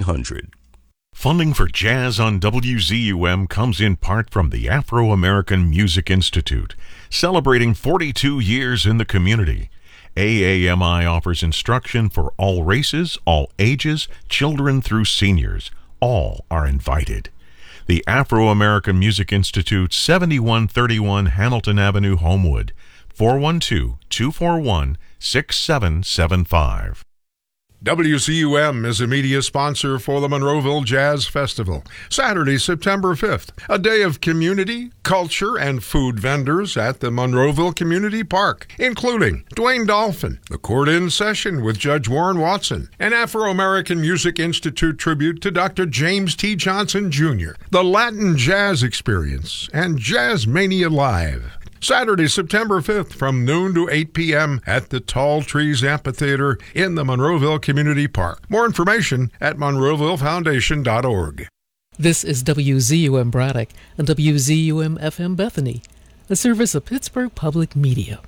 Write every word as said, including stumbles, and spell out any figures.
hundred. Funding for Jazz on W Z U M comes in part from the Afro-American Music Institute, celebrating forty-two years in the community. A A M I offers instruction for all races, all ages, children through seniors. All are invited. The Afro-American Music Institute, seventy-one thirty-one Hamilton Avenue, Homewood, four one two, two four one, six seven seven five. W C U M is a media sponsor for the Monroeville Jazz Festival, Saturday, September fifth, a day of community, culture, and food vendors at the Monroeville Community Park, including Dwayne Dolphin, the Court-In Session with Judge Warren Watson, an Afro-American Music Institute tribute to Doctor James T. Johnson, Junior, the Latin Jazz Experience, and Jazz Mania Live. Saturday, September fifth, from noon to eight p.m. at the Tall Trees Amphitheater in the Monroeville Community Park. More information at monroeville foundation dot org. This is W Z U M Braddock and W Z U M F M Bethany, a service of Pittsburgh Public Media.